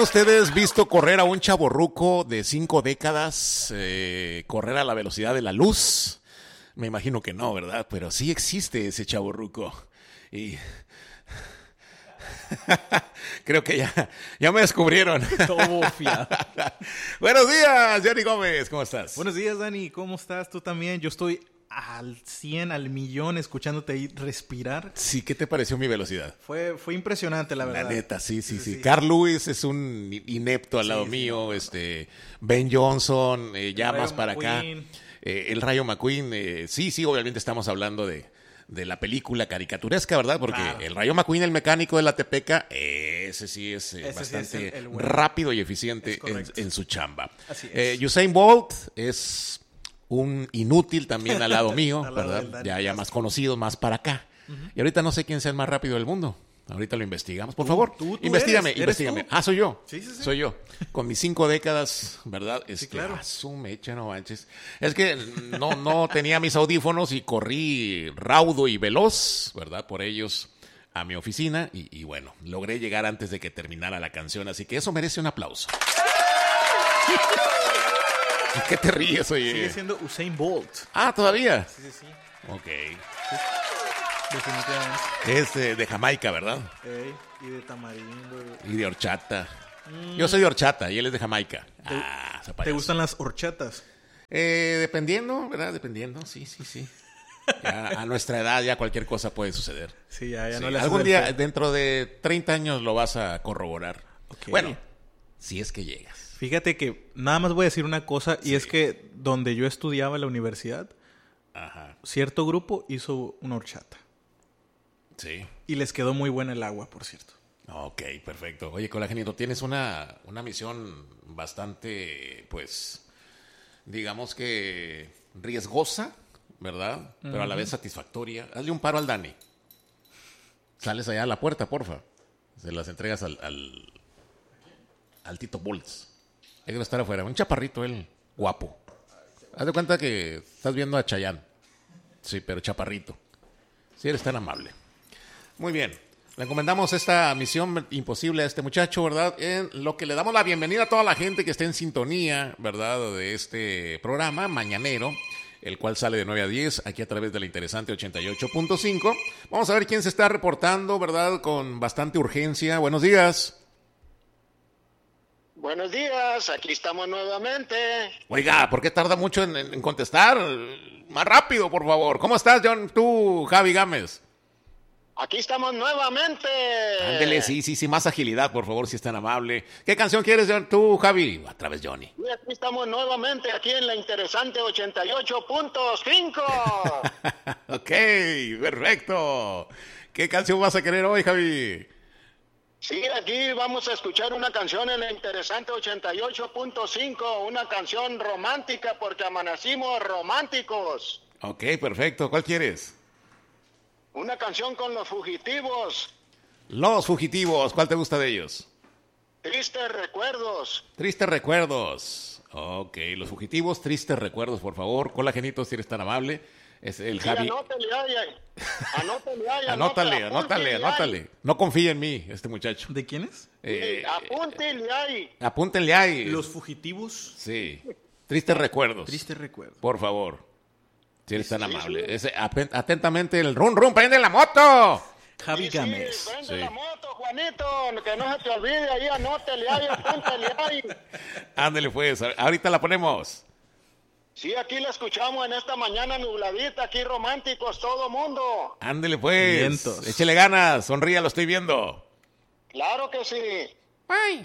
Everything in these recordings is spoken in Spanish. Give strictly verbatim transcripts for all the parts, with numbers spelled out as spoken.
ustedes visto correr a un chavorruco de cinco décadas, eh, correr a la velocidad de la luz? Me imagino que no, ¿verdad? Pero sí existe ese chavorruco. Y creo que ya, ya me descubrieron. Todo fiado. Buenos días, Johnny Gómez, ¿cómo estás? Buenos días, Dani, ¿cómo estás? ¿Tú también? Yo estoy al cien, al millón, escuchándote ahí respirar. Sí, ¿qué te pareció mi velocidad? Fue, fue impresionante, la verdad. La neta, sí, sí, sí. sí. Carl Lewis es un inepto al lado sí, mío, sí, no, este Ben Johnson, eh, ya más para McQueen. acá. Eh, el Rayo McQueen, eh, sí, sí, obviamente estamos hablando de, de la película caricaturesca, ¿verdad? Porque claro. El Rayo McQueen, el mecánico de la Tepeca, eh, ese sí es eh, ese bastante sí es el, el bueno. rápido y eficiente en, en su chamba. Así es. Eh, Usain Bolt es un inútil también al lado mío, al lado ¿verdad? Ya, ya más conocido, más para acá. Uh-huh. Y ahorita no sé quién sea el más rápido del mundo. Ahorita lo investigamos. Por ¿Tú, favor, tú, tú investígame, eres, investígame. ¿eres tú? Ah, soy yo. Sí, sí, sí. Soy yo. Con mis cinco décadas, ¿verdad? Este, sí, claro. Ah, su mecha, no manches. Es que no, no tenía mis audífonos y corrí raudo y veloz, ¿verdad? Por ellos a mi oficina y, y bueno, logré llegar antes de que terminara la canción. Así que eso merece un aplauso. ¿Qué te ríes, oye? Sigue siendo Usain Bolt. Ah, ¿todavía? Sí, sí, sí. Ok. Sí, definitivamente. Es eh, de Jamaica, ¿verdad? Ey, y de tamarindo. Y de horchata. Mm. Yo soy de horchata y él es de Jamaica. ¿Te, ah, ¿te gustan las horchatas? Eh, dependiendo, ¿verdad? Dependiendo, sí, sí, sí. Ya, a nuestra edad ya cualquier cosa puede suceder. Sí, ya, ya sí. no le Algún día, fe. Dentro de treinta años lo vas a corroborar. Okay. Bueno, si es que llegas. Fíjate que nada más voy a decir una cosa, sí. Y es que donde yo estudiaba en la universidad, ajá, cierto grupo hizo una horchata. Sí. Y les quedó muy buena el agua, por cierto. Ok, perfecto. Oye, Colágenito, tienes una, una misión bastante, pues, digamos que riesgosa, ¿verdad? Uh-huh. Pero a la vez satisfactoria. Hazle un paro al Dani. Sales allá a la puerta, porfa. Se las entregas al, al, al Tito Bolts. Ahí debe estar afuera. Un chaparrito, él, guapo. Haz de cuenta que estás viendo a Chayanne. Sí, pero chaparrito. Sí, eres tan amable. Muy bien. Le encomendamos esta misión imposible a este muchacho, ¿verdad? En lo que le damos la bienvenida a toda la gente que esté en sintonía, ¿verdad? De este programa mañanero, el cual sale de nueve a diez, aquí a través de la interesante ochenta y ocho punto cinco. Vamos a ver quién se está reportando, ¿verdad? Con bastante urgencia. Buenos días. Buenos días, aquí estamos nuevamente. Oiga, ¿por qué tarda mucho en, en contestar? Más rápido, por favor. ¿Cómo estás, John? Tú, Javi Gámez. Aquí estamos nuevamente. Ándele, sí, sí, sí, más agilidad, por favor, si es tan amable. ¿Qué canción quieres, John? Tú, Javi? A través, Johnny. Y aquí estamos nuevamente, aquí en la interesante ochenta y ocho punto cinco. Ok, perfecto. ¿Qué canción vas a querer hoy, Javi? Sí, aquí vamos a escuchar una canción en la interesante ochenta y ocho punto cinco, una canción romántica porque amanecimos románticos. Ok, perfecto. ¿Cuál quieres? Una canción con Los Fugitivos. Los Fugitivos. ¿Cuál te gusta de ellos? Tristes Recuerdos. Tristes Recuerdos. Ok, Los Fugitivos, Tristes Recuerdos, por favor. Colagenito, si eres tan amable. Es el sí, Javi. Anótale, ay, ay. Anótale, ay, anótale, anótale, anótale. No confía en mí, este muchacho. ¿De quién es? Eh, apúntenle ahí. Apúntenle ahí. Los Fugitivos. Sí. Tristes Recuerdos. Tristes Recuerdos. Por favor. Si eres tan sí, amable. Sí. Ese, atentamente el rum rum, prende la moto. Javi sí, Gámez. Sí, prende sí. la moto, Juanito, que no se te olvide ahí, anótele ahí, apúntale ahí. Ándele pues, ahorita la ponemos. Sí, aquí la escuchamos en esta mañana nubladita, aquí románticos todo mundo. Ándele pues. Vientos. Échele ganas, sonría, lo estoy viendo. Claro que sí. Ay.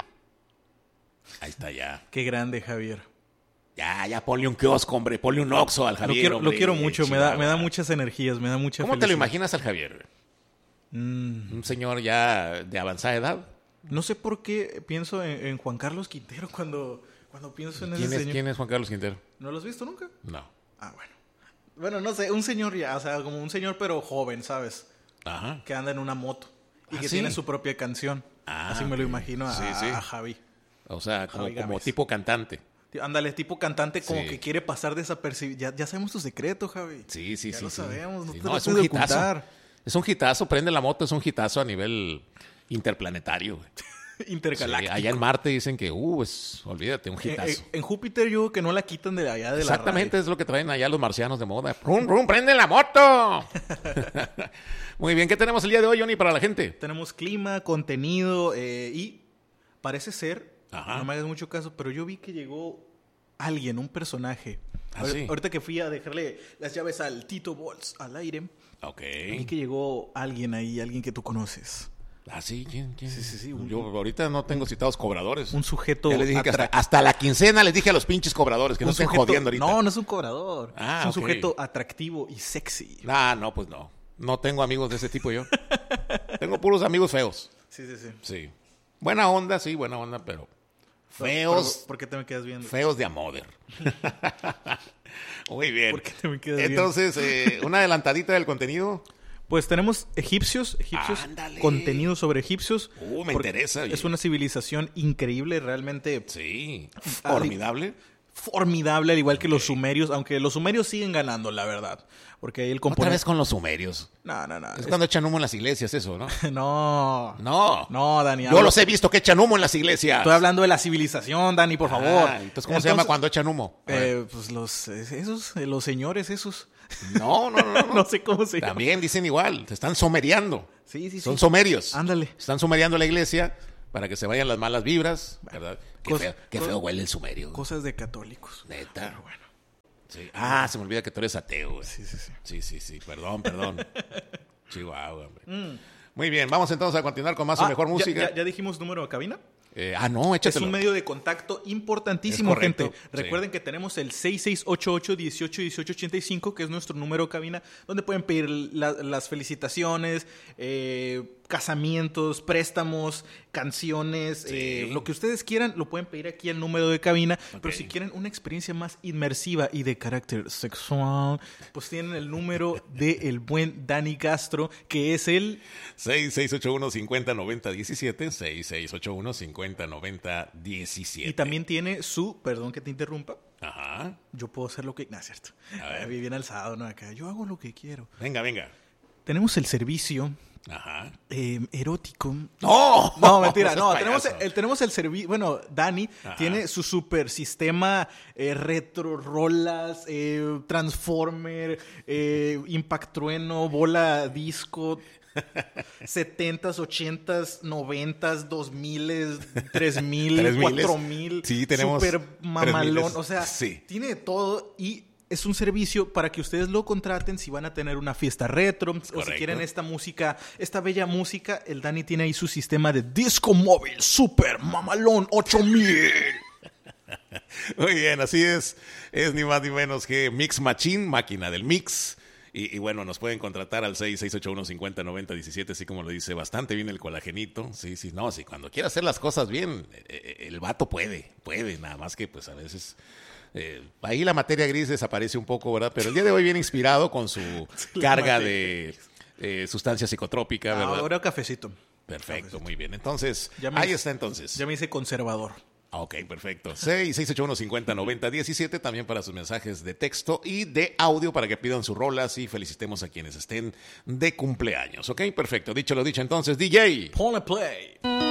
Ahí está ya. Qué grande, Javier. Ya, ya ponle un kiosco, hombre, ponle un Oxxo al Javier, Lo quiero, hombre. lo quiero mucho, me da, me da Chihuahua. muchas energías, me da mucha ¿Cómo felicidad. te lo imaginas al Javier? Mm. Un señor ya de avanzada edad. No sé por qué pienso en, en Juan Carlos Quintero cuando, cuando pienso en ese ¿Quién es, señor. ¿Quién es Juan Carlos Quintero? ¿No lo has visto nunca? No. Ah, bueno. Bueno, no sé, un señor ya, o sea, como un señor pero joven, ¿sabes? Ajá. Que anda en una moto y ¿Ah, que sí? tiene su propia canción. Ah, Así me lo ok. imagino a, Sí, sí. a Javi. O sea, como, Javi como Gámez. tipo cantante. Ándale, tipo cantante como Sí. que quiere pasar desapercibido. Ya, ya sabemos tu secreto, Javi. Sí, sí, ya sí. lo sí. sabemos, no Sí, te no, lo es un puedes hitazo. ocultar. Es un hitazo, prende la moto, es un hitazo a nivel interplanetario. Güey. intergaláctico. Sí, allá en Marte dicen que, uh, es, olvídate, un hitazo. En, en, en Júpiter yo creo que no la quitan de allá de la Exactamente, radio. es lo que traen allá los marcianos de moda. ¡Rum, rum, prende la moto! Muy bien, ¿qué tenemos el día de hoy, Johnny, para la gente? Tenemos clima, contenido eh, y parece ser, Ajá. no me hagas mucho caso, pero yo vi que llegó alguien, un personaje. ¿Ah, Ahor- sí? Ahorita que fui a dejarle las llaves al Tito Bols al aire, Ok. vi que llegó alguien ahí, alguien que tú conoces. Ah, sí, ¿quién? quién? Sí, sí, sí, un- Yo ahorita no tengo citados cobradores. Un sujeto... Ya les dije que hasta, atra- hasta la quincena les dije a los pinches cobradores que no un estén sujeto- jodiendo ahorita. No, no es un cobrador. Ah, es un ok. sujeto atractivo y sexy. Ah, no, pues no. No tengo amigos de ese tipo yo. Tengo puros amigos feos. Sí, sí, sí. Sí. Buena onda, sí, buena onda, pero feos, Pero, ¿por qué te me quedas viendo? feos de amoder. Muy bien. ¿Por qué te me quedas viendo? Entonces, eh, una adelantadita del contenido. Pues tenemos egipcios, egipcios, Ándale. contenido sobre egipcios. Uh, me porque interesa, oye. Es una civilización increíble, realmente Sí. Ah, Formidable. formidable, al igual que los sumerios, aunque los sumerios siguen ganando, la verdad. Porque ahí el Otra componente... vez con los sumerios. No, no, no. Es es- cuando echan humo en las iglesias, eso, ¿no? No. No. No, Dani. Yo hablo- los he visto que echan humo en las iglesias. Estoy hablando de la civilización, Dani, por favor. Ah, entonces, ¿cómo se llama cuando echan humo? A ver. Eh, pues los... Esos, eh, los señores esos. No, no, no, no. No sé cómo se llama. También dicen igual, se están someriando. Sí, sí, Son sí. somerios. Ándale. Están sumeriando la iglesia para que se vayan las malas vibras, ¿verdad? Qué Cos- feo, qué cos- feo huele el sumerio. Cosas de católicos. Neta. Pero bueno. Sí. Ah, se me olvida que tú eres ateo, güey. Sí, sí, sí. Sí, sí, sí. Perdón, perdón. Chihuahua, hombre. Mm. Muy bien, vamos entonces a continuar con más y Ah, mejor ¿ya- música. ¿Ya, ya dijimos número de cabina? Eh, ah, no, Es échatelo. un medio de contacto importantísimo, Es correcto, gente. sí. Recuerden que tenemos el seis seis ocho ocho, uno ocho uno ocho ocho cinco, que es nuestro número de cabina, donde pueden pedir la- las felicitaciones, eh, casamientos, préstamos, canciones, Sí. eh, lo que ustedes quieran, lo pueden pedir aquí al número de cabina. Ok. Pero si quieren una experiencia más inmersiva y de carácter sexual, pues tienen el número de el buen Dani Castro, que es el... seis seis ocho uno, cinco cero nueve cero, uno siete. seis seis ocho uno, cinco cero nueve cero, uno siete. Y también tiene su, perdón que te interrumpa, Ajá. yo puedo hacer lo que... No, es cierto. A ver. Ah, bien alzado, ¿no? Acá. Yo hago lo que quiero. Venga, venga. Tenemos el servicio Ajá. eh, erótico. ¡No! No, mentira. seas No, payaso. tenemos el, tenemos el servicio... Bueno, Dani Ajá. tiene su super sistema eh, retro rolas, eh, transformer, eh, impact trueno, bola disco... setentas, ochentas, noventas, dos miles, tres mil, Tres miles. cuatro mil. Sí, tenemos Super tres mamalón. miles. O sea, Sí. tiene de todo y es un servicio para que ustedes lo contraten si van a tener una fiesta retro o si Correcto. quieren esta música, esta bella música. El Dani tiene ahí su sistema de disco móvil super mamalón ocho mil. Muy bien, así es. Es ni más ni menos que Mix Machine, máquina del mix. Y, y bueno, nos pueden contratar al seis seis ocho uno, cinco cero nueve cero, uno siete, así como lo dice bastante bien el colagenito. Sí, sí, no, sí, cuando quiera hacer las cosas bien, eh, el vato puede, puede, nada más que pues a veces... eh, ahí la materia gris desaparece un poco, ¿verdad? Pero el día de hoy viene inspirado con su la carga materia de eh, sustancia psicotrópica, ¿verdad? Ahora cafecito. Perfecto, muy bien. Entonces, Ya me ahí hice- está entonces. Ya me hice conservador. Ah, ok, perfecto. seis seis ocho uno, cinco cero nueve cero, uno siete también para sus mensajes de texto y de audio para que pidan sus rolas y felicitemos a quienes estén de cumpleaños. Ok, perfecto. Dicho lo dicho, entonces, D J. Ponle play.